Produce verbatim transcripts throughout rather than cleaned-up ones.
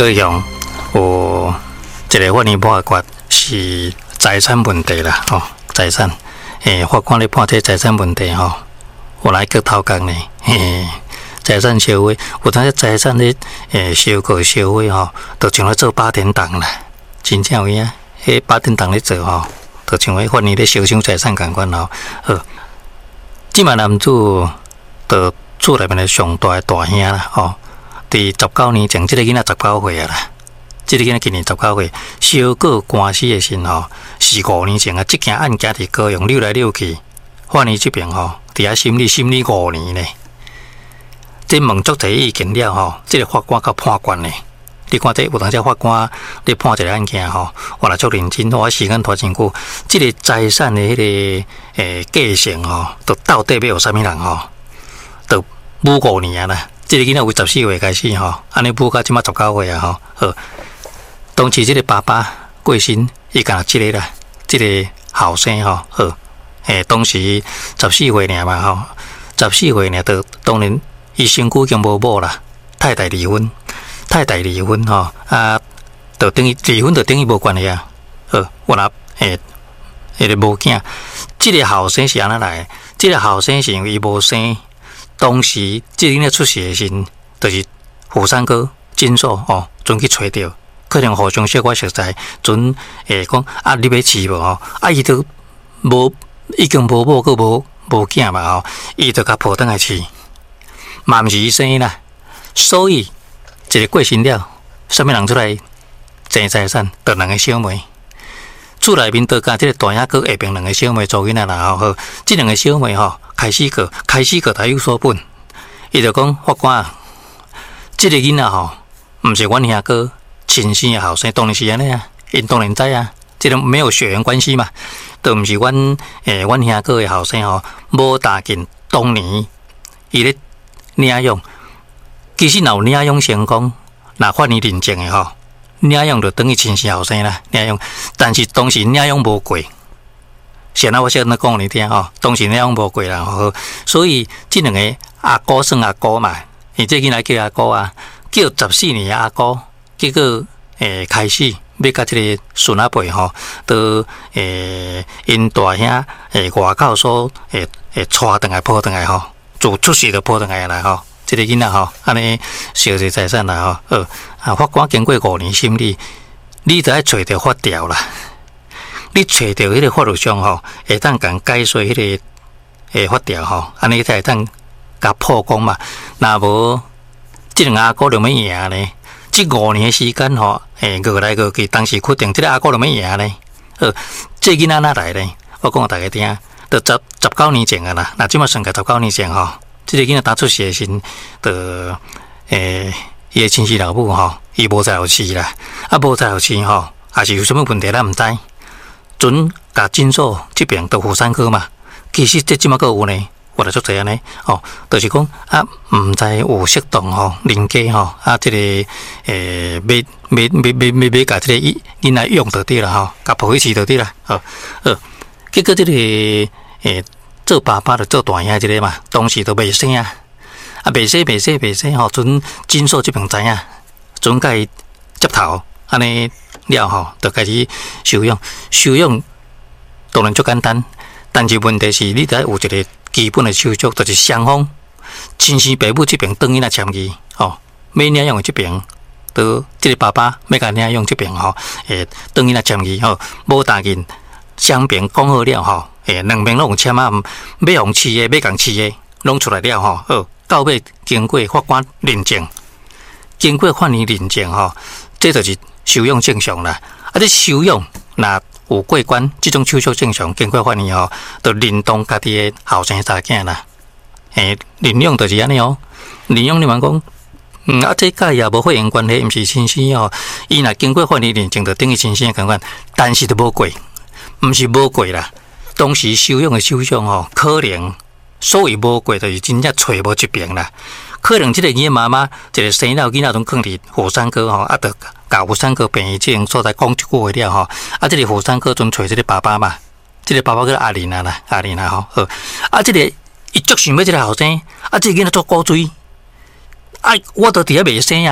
高雄有一个法院判决是财产问题啦，吼、哦，财产，诶，法官咧判这财产问题吼，我来去偷工呢，嘿，财产收回，有当时财产咧，诶，收购收回吼，就像咧做八点档啦，真正有影，迄八点档咧做吼，就像迄法院咧收抢财产共款吼，好，即卖男主就厝内面咧上大诶大兄啦，吼，伫十九年前，即、這個囡仔十九歲啊啦。即个囡仔今年十九岁，烧过官司的时候，是五年前啊。即件案件伫高雄溜来溜去，法院这边吼，伫遐审理审理五年呢。这问足侪意见了吼，即、这个法官较判决呢。你看这有当时法官咧判一个案件吼，我来足认真，我时间拖真久。即、这个财产的迄、那个诶继承吼，都到底要有啥物人吼，都补五年啦。即、这个囡仔为十四岁开始吼，安尼补到即马十九岁啊吼，好。当时即个爸爸过身，伊甲即个啦，即、这个后生吼，好，诶，当时十四岁尔嘛吼，十四岁尔，就当然伊身躯已经无某啦，太太离婚，太太离婚吼，啊，就等于离婚就等于无关系啊，好，我若诶，迄个无囝，即、这个后生是安怎来？即、这个后生是因为伊无生，当时即个囡仔出世的时，就是富山哥诊所哦，准去找着。可能互相小可熟悉，阵诶讲啊，你要饲无吼？啊，伊都无已经无某，佮无无囝嘛吼，伊就甲抱转来饲，嘛毋是伊生啦。所以一个过身了，啥物人出来争财产？就两个小妹，厝内面就甲即个大兄哥下边两个小妹做囡仔啦吼。即两个小妹吼，开始个开始个大有所本，伊就讲法官啊，即、这个囡仔吼，毋是阮兄哥。亲生的后生当然是安尼啊，因当然知啊，这种没有血缘关系嘛，都毋是阮诶，阮兄哥的后生吼，无大紧当年伊咧领养，其实若有领养成功，若法院认证的吼，领养就等于亲生后生啦，领养，但是当时领养无过，现在我先讲你听吼，当时领养无过啦吼，所以这两个阿哥算阿哥嘛，伊这囡仔叫阿哥啊，叫十四年的阿哥。结果，诶、欸，开始要甲即个孙仔辈吼，都诶，因大兄诶外口所诶诶带转来抱转来吼，做出事就抱转来啦吼。即、这个囡仔吼，安尼烧这财产啦吼，呃，啊，法官经过五年审理，你就要找到法条啦。你找到迄个法律上吼，会当共解说迄个诶法条吼，安尼才会当甲破功嘛。若无，即两个阿哥就要赢呢。这五年的时间吼，诶，过来过去，当时决定这个阿哥就要赢呢。呃，这囡仔哪来呢？我讲互大家听，就十十九年前啊啦。那即马算个十九年前吼，这个囡仔当出世时，就诶，伊的亲戚老母吼，伊无在有饲啦，啊无在有饲吼，也是有啥物问题咱毋知。准甲诊所这边都富山科嘛，其实这即马个有呢。我来做这样呢，哦，就是讲啊，唔知有适当吼，邻家吼，啊，这个诶，买买买买买买，甲这个囡仔用到底啦吼，甲抱去饲到底啦，哦，呃，结果这个诶，做爸爸的做大兄这个嘛，当时都袂生啊，啊，袂生袂生袂生吼，阵诊所这边知影，阵甲伊接头，安尼了吼，就开始收养，收养当然足简单，但是问题是你得有一个。基本的手续就是双方亲生爸母这边等于来签字，哦，要领养的这边，都这个爸爸要甲领养这边吼，诶，等于来签字吼，无大紧，双边讲好了吼，诶，两边拢有签啊，要用饲的，要共饲的，拢出来了吼，好，到尾经过法官认证，经过法院认证吼，这就是收养正常啦，啊，这收养那。有过关，这种手续正常，经过法院吼，就认同家己的后生查囝啦。诶，领养就是安尼哦。领养你们讲，嗯啊，这甲也无血缘关系，毋是亲生哦。伊若经过法院认证，就等于亲生共款，但是都无过，毋是无过啦。当时收养的手续吼，可能所谓无过，就是真正找无一遍啦。可能这个囡仔妈妈一个生了囡仔，拢放伫火山哥吼，啊，得。甲火山哥病医这样所在讲一句话了吼，啊，这个火山哥准找这个爸爸嘛，这个爸爸叫阿玲啊啦，阿玲啊吼，好，啊，这个伊足想要这个后生，啊，这个囡仔做古锥，啊，我都伫遐袂生啊，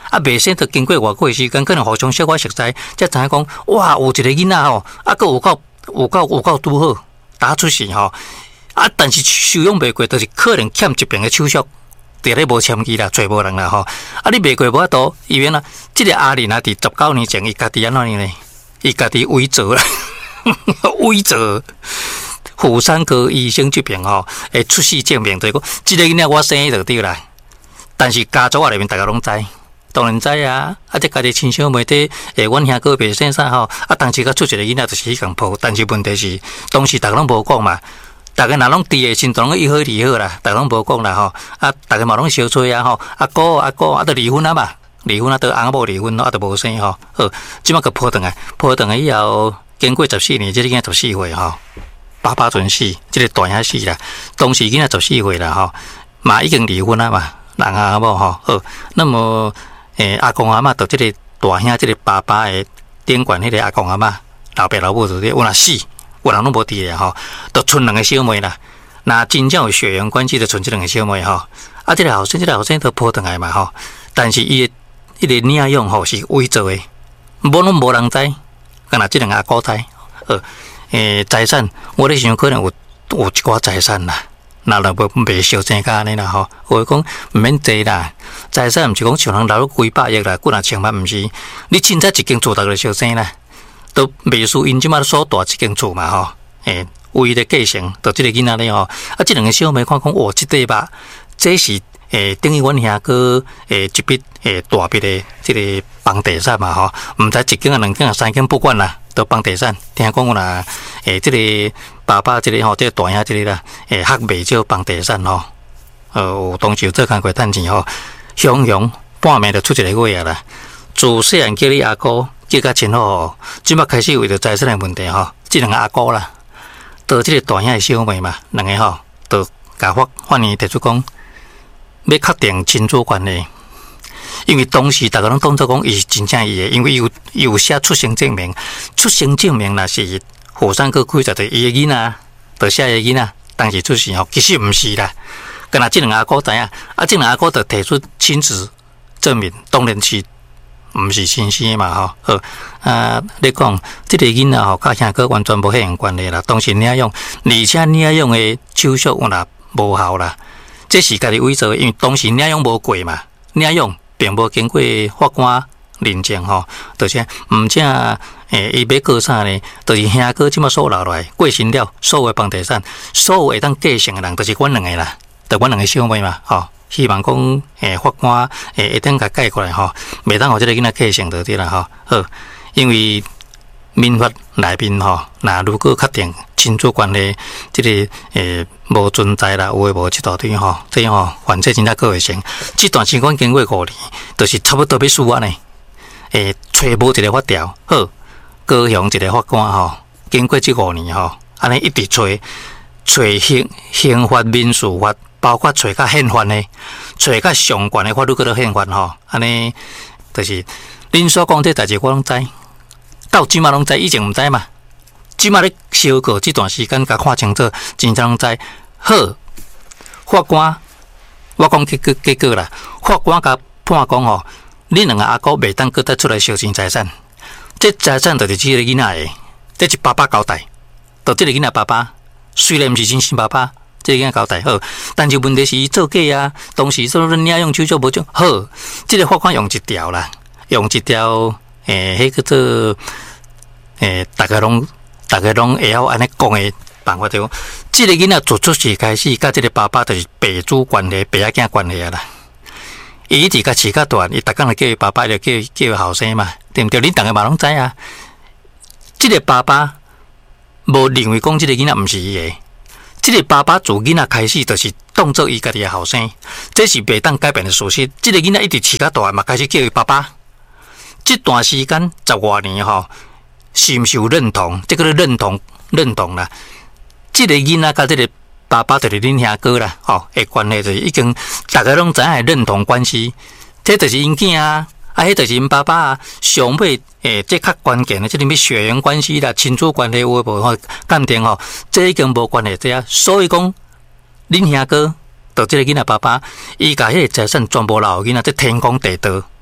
啊，未先着经过偌久时间，可能互相小可熟悉，才知影讲，哇，有一个囡仔吼，啊，佫有够有够有够拄好，打出世吼，啊，但是修养袂过，就是可能欠一边的手续。伫咧无签机啦，找无人啦吼。啊，你袂过无法度，因为呢，即个阿玲啊，伫十九年前，伊家己安怎样呢？伊家己伪造啦，伪造。妇产科医生这边吼，会出示证明，就是讲，即个囡仔我生就对啦。但是家族啊里面大家拢知，当然知啊。啊，即家己亲小妹伫诶，阮兄哥袂生啥吼，啊，当时甲出一个囡仔就是迄共抱，但是问题是，当时大家拢无讲嘛。大家若拢伫诶，心中一好二好啦，大家拢无讲啦吼。啊，大家嘛拢相催啊吼。阿哥阿哥啊，都离婚啊嘛，离婚啊，都翁某离婚咯，啊，都无生吼。好，即摆个抱转来，抱转来以后，经过十四年，即个囝十四岁吼，爸爸准死，即个大兄死啦。当时囡仔十四岁啦吼，嘛已经离婚啊嘛，人阿某吼。好，那么诶，阿公阿嬷到即个大兄，即个爸爸诶顶管迄个阿公阿嬷，老爸老母就有若死。有人拢无伫诶吼，都剩两个小妹啦。那真正有血缘关系，就剩这两个小妹吼。啊，这个后生，这个后生都抱转来嘛吼。但是伊诶迄个领养吼是伪造诶，无拢无人知，干那这两个阿姑知。呃，诶，财产我咧想可能有有一寡财产啦，那若无袂小正甲安尼啦吼。我讲毋免济啦，财产毋是讲像人留几百亿啦，几若千万毋是。你凊彩一间厝，大个小生啦。都袂输因即马所住一间厝嘛吼，诶，为了继承，就即个囡仔咧吼，啊，即两个小妹看讲，哇，即块吧，这是诶，等于阮兄哥诶一笔诶大笔的即个房地产嘛吼，毋知一间啊、两间啊、三间不管啦，都房地产。听讲啦，诶，即个爸爸即个吼，即个大兄即个啦，诶，学袂少房地产吼，呃，有当时有做工过趁钱吼，雄雄半暝就出一个月啦，自细汉叫你阿哥。叫甲真好，即摆开始为着财产的问题吼，即两个阿姑啦，到即个大兄的小妹嘛，两个吼，都甲法法院提出讲，要确定亲子关系，因为当时大家拢当作讲伊是真正伊的，因为伊有伊有写出生证明，出生证明若是后生个开着的伊的囡仔，就写伊的囡仔当时出世吼，其实毋是啦，干那即两个阿姑知影，啊，即两个阿姑就提出亲子证明，当然是。毋是亲生嘛吼，好啊！你讲即个囡仔吼，甲兄哥完全无血缘关系啦。当时领养，而且领养的手续有若无效啦，这是家己伪造，因为当时领养无过嘛，领养并无经过法官认证吼，而且毋正诶，伊要告啥呢？就是兄哥即马所留落来过身了，所有房地产，所有会当继承的人，就是阮两个啦，就阮两个小妹嘛，吼。希望讲，诶，法官诶，一定甲改过来吼，袂当互即个囡仔继承到啲啦吼。好，因为民法内面吼，那如果确定亲子关系，即、這个诶无存在啦，有诶无一大堆吼，这样吼，犯罪真正够会成。这段时间经过五年，就是差不多要输啊呢。诶，找无一个法条，好，高雄一个法官吼，经过这五年吼，安尼一直找，找刑刑法、民事法。包括找较宪法的，找较上悬的法律叫做宪法吼，安尼就是恁所讲这代志我拢知，到即马拢知，以前毋知嘛。即马咧小过这段时间，甲看清楚，真正拢知。好，法官，我讲结果结果啦，法官甲判讲吼，恁两个阿姑袂当搁再出来收钱财产，这财产就是即个囡仔的，这是爸爸交代，就即个囡仔爸爸，虽然毋是真生爸爸。这个交代好，但是问题是伊做假啊，当时说领养手续无种好，这个法官用一条啦，用一条诶，迄个做诶，大家拢大家拢会晓安尼讲诶办法就，这个囡仔自出世开始，甲这个爸爸就是爸子关系、爸仔囝关系啊啦。伊一直甲饲较大，伊逐工就叫伊爸爸，就叫叫伊后生嘛，对毋对？恁逐个嘛拢知啊。这个爸爸无认为讲这个囡仔毋是伊诶。这个爸爸自囡仔开始，就是当作伊家己的后生，这是袂当改变的事实。这个囡仔一直饲较大嘛，开始叫伊爸爸。这段时间十外年吼，是毋是有认同？这个认同认同啦。这个囡仔甲这个爸爸就是恁兄哥啦，吼，诶关系就是已经大家拢知影认同关系。这就是因囝啊。啊，迄就是因爸爸啊，上尾诶，这较关键的，即个血缘关系啦、亲子关系有无吼鉴定吼，这已经无关系这啊。所以讲，恁兄哥到即个囡仔爸爸，伊甲迄个财产全部留囡仔，这天公地道。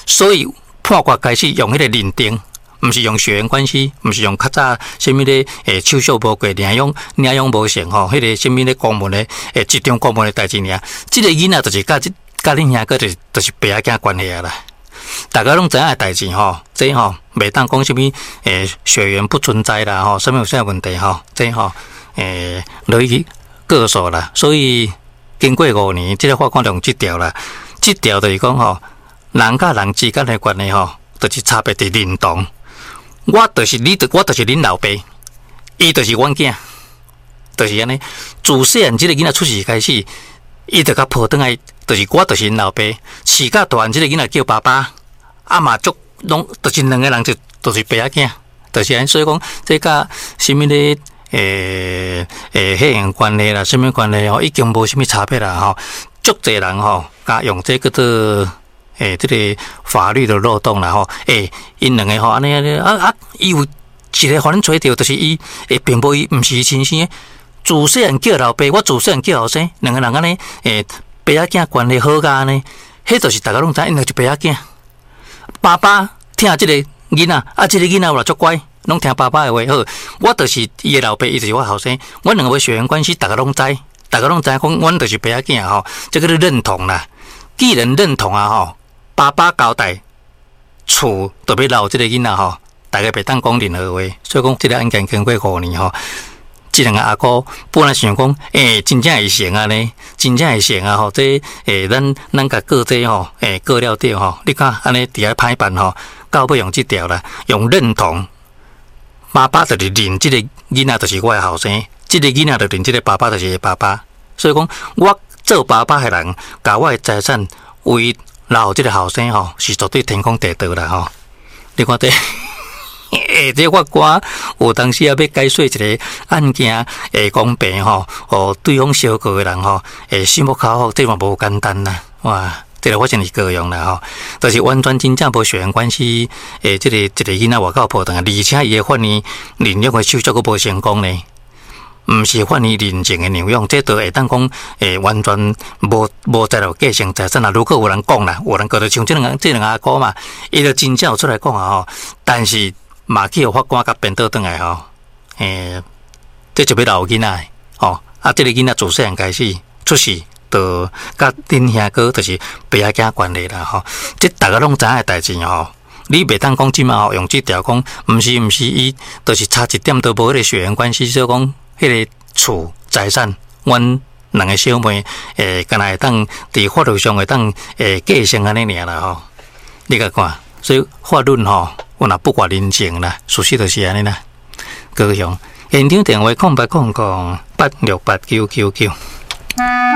所以判决开始用迄个认定，毋是用血缘关系，毋是用较早什么咧诶手续无过，领养领养无成吼，迄个什么咧公文咧诶集中公文诶代志尔，即、这个囡仔就是甲即甲恁兄哥就是就是爸仔囝关系啊啦。大家拢知影诶代志吼，这吼袂当讲什么诶血缘不存在啦吼，什么有啥问题吼，这吼诶落去告诉啦。所以经过五年，即、这个法官用即条啦，即条就是讲吼，人甲人之间诶关系吼，就是差别伫认同。我就是你，我就是恁老爸，伊就是阮囝，就是安尼。自细汉即个囡仔出世开始，伊就甲抱转来，就是我就是恁老爸。饲甲大汉即个囡仔叫爸爸，啊嘛足拢就是两个人就就是爸仔囝，就是安。所以讲，这甲什么咧诶诶血缘关系啦，什么关系吼，已经无什么差别啦吼。足侪人吼，甲用这个做。诶，这个法律的漏洞啦吼，诶，因两个吼安尼安尼啊啊，伊有一个互恁找着，就是伊诶，并无伊毋是伊亲生诶，自细汉叫老爸，我自细汉叫后生，两个人安尼诶，爸仔囝关系好甲安尼，迄就是大家拢知，因就是爸仔囝。爸爸听即个囡仔，啊，即、這个囡仔有啦足乖，拢听爸爸诶话好。我就是伊诶老爸，伊就是我后生，阮两个血缘关系，大家拢知，大家拢知，讲阮就是爸仔囝吼，这个是认同啦。既然认同啊吼。爸爸交代，厝特别留即个囡仔吼，大家袂当讲任何话，所以讲即个案件经过五年吼，即两个阿哥本来想讲，诶、欸，真正会成啊呢，真正会成啊吼，这诶、欸，咱咱甲告这吼，诶、欸，告了对吼，你看安尼伫遐歹办吼，到尾用即条啦，用认同，爸爸就是认即个囡仔就是我诶后生，即、這个囡仔就认即个爸爸就是爸爸，所以讲我做爸爸诶人，甲我诶财产为然后，这个后生吼是绝对天公地道啦吼。你看这，诶，这法官有当时也要解说一个案件诶公平吼，哦，对方相告的人吼，诶，心不靠好，这嘛无简单啦。哇，这个发生是各样啦吼，就是完全真正无血缘关系。诶，这个一个囡仔外口抱转，而且伊诶法院领养诶手续佫无成功呢。毋是法院认证的领养，这都会当讲诶，完全无无在了继承财产啦。如果有人讲啦，有人觉得像这两个这两个阿哥嘛，伊就真正有出来讲啊吼。但是嘛去互法官甲辩倒转来吼，诶，这就要留囡仔吼。啊，这个囡仔自细汉开始出世，就甲恁兄哥就是爸仔囝关系啦吼。这大家拢知影诶代志吼。你袂当讲即嘛吼，用即条讲，毋是毋是伊，就是差一点都无迄个血缘关系，所以讲。迄个厝财产，阮两个小妹，诶，敢若会当伫法律上会当诶继承安尼尔啦吼。你甲看，所以法律吼，我若不管人情啦，事实就是安尼啦。高雄现场电话空八空空八六八九九九。